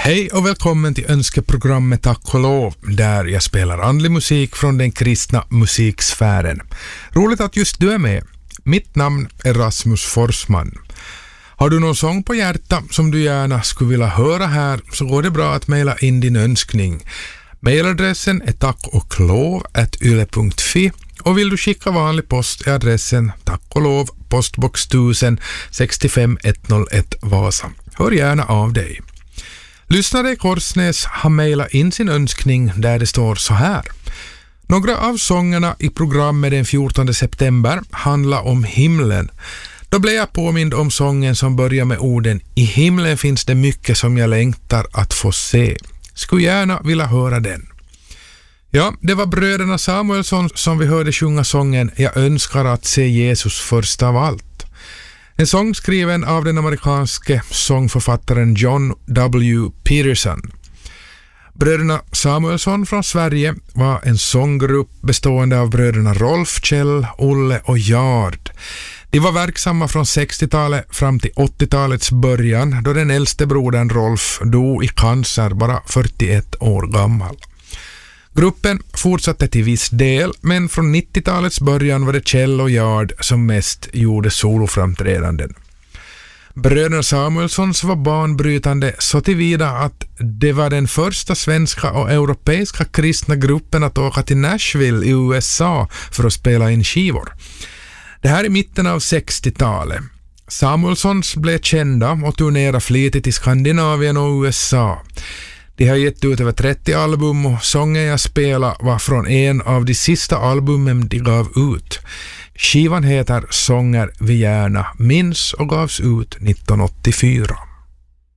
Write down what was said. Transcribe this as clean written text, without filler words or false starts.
Hej och välkommen till önskeprogrammet Tack och lov, där jag spelar andlig musik från den kristna musiksfären. Roligt att just du är med. Mitt namn är Rasmus Forsman. Har du någon sång på hjärta som du gärna skulle vilja höra här, så går det bra att mejla in din önskning. Mailadressen är tackoglov@yle.fi och vill du skicka vanlig post är adressen Tack och lov, postbox 1000 65 101 Vasa. Hör gärna av dig. Lyssnare i Korsnäs har mejlat in sin önskning där det står så här. Några av sångerna i programmet den 14 september handlar om himlen. Då blev jag påmind om sången som börjar med orden I himlen finns det mycket som jag längtar att få se. Skulle gärna vilja höra den. Ja, det var bröderna Samuelsson som vi hörde sjunga sången Jag önskar att se Jesus först av allt. En sång skriven av den amerikanske sångförfattaren John W. Peterson. Bröderna Samuelsson från Sverige var en sånggrupp bestående av bröderna Rolf, Kjell, Olle och Jard. De var verksamma från 60-talet fram till 80-talets början då den äldste brodern Rolf dog i cancer bara 41 år gammal. Gruppen fortsatte till viss del, men från 90-talets början var det Kjell och Jard som mest gjorde soloframträdanden. Bröderna Samuelssons var banbrytande så tillvida att det var den första svenska och europeiska kristna gruppen att åka till Nashville i USA för att spela in skivor. Det här är mitten av 60-talet. Samuelssons blev kända och turnerade flitigt i Skandinavien och USA. De har gett ut över 30 album och sången jag spelar var från en av de sista albumen de gav ut. Skivan heter Sånger vi gärna minns och gavs ut 1984.